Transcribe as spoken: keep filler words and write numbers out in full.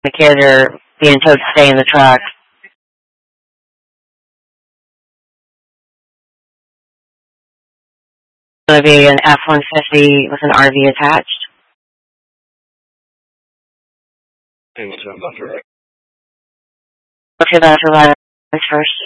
The kids are being told to stay in the truck. It's going to be an F one fifty with an R V attached. Okay, that's for first.